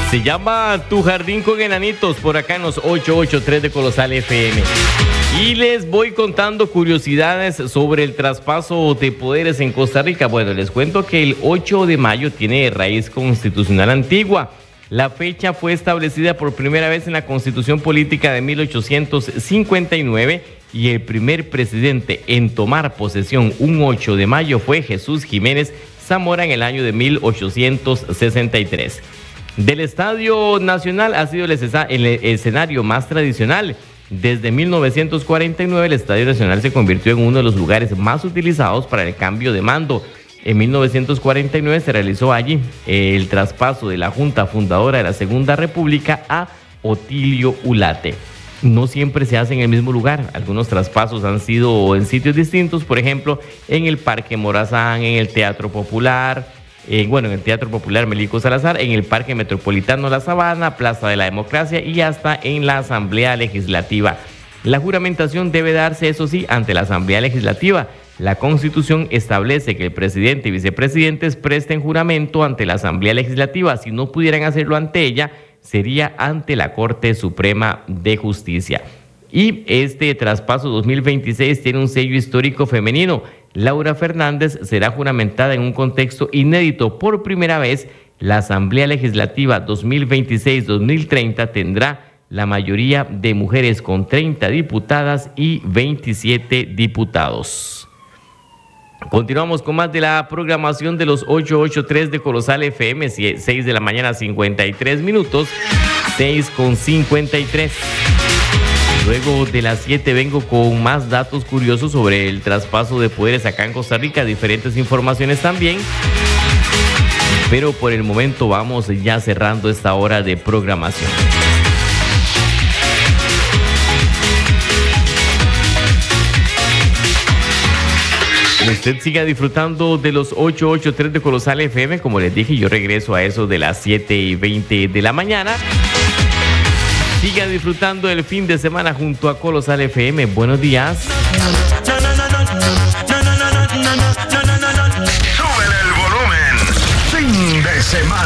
Se llama Tu Jardín con Enanitos, por acá en los 883 de Colosal FM. Y les voy contando curiosidades sobre el traspaso de poderes en Costa Rica. Bueno, les cuento que el 8 de mayo tiene raíz constitucional antigua. La fecha fue establecida por primera vez en la Constitución Política de 1859 y el primer presidente en tomar posesión un 8 de mayo fue Jesús Jiménez Zamora en el año de 1863. Del Estadio Nacional ha sido el escenario más tradicional. Desde 1949 el Estadio Nacional se convirtió en uno de los lugares más utilizados para el cambio de mando. En 1949 se realizó allí el traspaso de la Junta Fundadora de la Segunda República a Otilio Ulate. No siempre se hace en el mismo lugar. Algunos traspasos han sido en sitios distintos, por ejemplo, en el Parque Morazán, en el Teatro Popular, en el Teatro Popular Melico Salazar, en el Parque Metropolitano La Sabana, Plaza de la Democracia y hasta en la Asamblea Legislativa. La juramentación debe darse, eso sí, ante la Asamblea Legislativa. La Constitución establece que el presidente y vicepresidentes presten juramento ante la Asamblea Legislativa. Si no pudieran hacerlo ante ella, sería ante la Corte Suprema de Justicia. Y este traspaso 2026 tiene un sello histórico femenino. Laura Fernández será juramentada en un contexto inédito. Por primera vez, la Asamblea Legislativa 2026-2030 tendrá la mayoría de mujeres con 30 diputadas y 27 diputados. Continuamos con más de la programación de los 883 de Colosal FM, 6 de la mañana, 53 minutos, 6:53. Luego de las 7 vengo con más datos curiosos sobre el traspaso de poderes acá en Costa Rica, diferentes informaciones también. Pero por el momento vamos ya cerrando esta hora de programación. Usted siga disfrutando de los 883 de Colosal FM. Como les dije, yo regreso a eso de las 7:20 de la mañana. Siga disfrutando el fin de semana junto a Colosal FM. Buenos días. Súbele el volumen. Fin de semana.